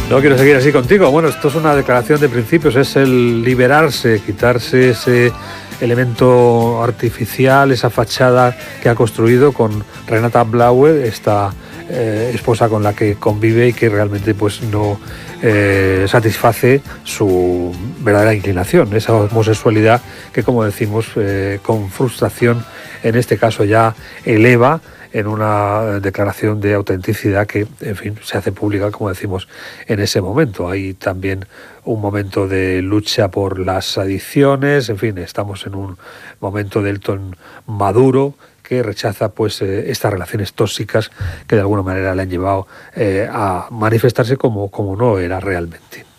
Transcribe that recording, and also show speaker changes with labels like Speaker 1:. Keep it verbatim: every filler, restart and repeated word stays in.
Speaker 1: No quiero seguir así contigo. Bueno, esto es una declaración de principios, es el liberarse, quitarse ese elemento artificial, esa fachada que ha construido con Renata Blauer, esta eh, esposa con la que convive y que realmente pues no eh, satisface su verdadera inclinación, esa homosexualidad que, como decimos, eh, con frustración, en este caso ya eleva en una declaración de autenticidad que, en fin, se hace pública, como decimos, en ese momento. Hay también un momento de lucha por las adicciones, en fin, estamos en un momento de Elton maduro que rechaza pues eh, estas relaciones tóxicas que de alguna manera le han llevado eh, a manifestarse como, como no era realmente.